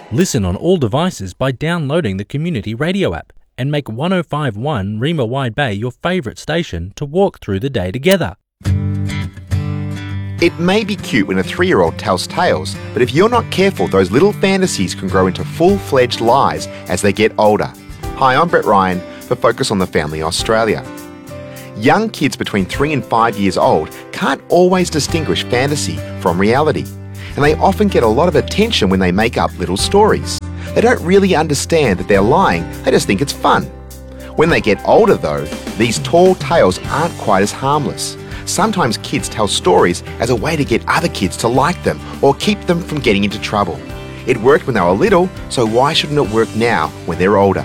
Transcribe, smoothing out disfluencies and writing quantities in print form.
Listen on all devices by downloading the Community Radio app and make 1051 Rima Wide Bay your favourite station to walk through the day together. It may be cute when a 3-year-old tells tales, but if you're not careful, those little fantasies can grow into full-fledged lies as they get older. Hi, I'm Brett Ryan for Focus on the Family Australia. Young kids between 3 and 5 years old can't always distinguish fantasy from reality, and they often get a lot of attention when they make up little stories. They don't really understand that they're lying, they just think it's fun. When they get older though, these tall tales aren't quite as harmless. Sometimes kids tell stories as a way to get other kids to like them or keep them from getting into trouble. It worked when they were little, so why shouldn't it work now when they're older?